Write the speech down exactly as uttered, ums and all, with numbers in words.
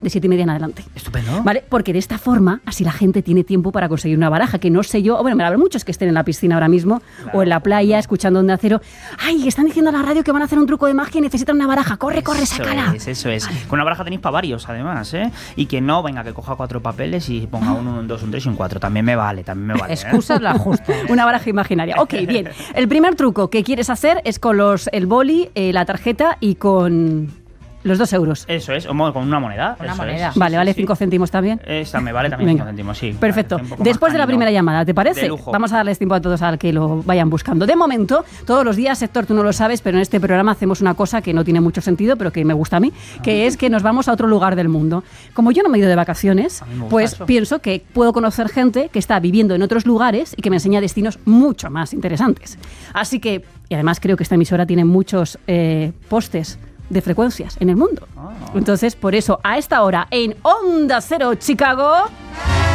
de siete y media en adelante. Estupendo. ¿Vale? Porque de esta forma, así la gente tiene tiempo para conseguir una baraja, que no sé yo, bueno, me la habrá muchos que estén en la piscina ahora mismo, claro, o en la playa, escuchando Onda Cero. ¡Ay, están diciendo a la radio que van a hacer un truco de magia y necesitan una baraja! ¡Corre, corre, eso sácala! Es, eso es. Con una baraja tenéis para varios, además, ¿eh? Y que no, venga, que coja cuatro papeles y ponga uno, un dos, un tres y un cuatro. También me vale, también me vale. ¿eh? Excusas la justa. Una baraja imaginaria. Ok, bien. El primer truco que quieres hacer es con los el boli, eh, la tarjeta y con... los dos euros. Eso es, o con una moneda. Una eso moneda. Es. Vale, Sí, vale, sí, cinco céntimos también. Esta me vale también Venga. cinco céntimos, sí. Perfecto. Vale, un poco Después más de la cálido. primera llamada, ¿te parece? De lujo. Vamos a darles tiempo a todos a que lo vayan buscando. De momento, todos los días, Héctor, tú no lo sabes, pero en este programa hacemos una cosa que no tiene mucho sentido, pero que me gusta a mí, que es que nos vamos a otro lugar del mundo. Como yo no me he ido de vacaciones, A mí me gusta pues eso. pienso que puedo conocer gente que está viviendo en otros lugares y que me enseña destinos mucho más interesantes. Así que, y además creo que esta emisora tiene muchos eh, postes de frecuencias en el mundo. Oh. Entonces, por eso, a esta hora, en Onda Cero Chicago...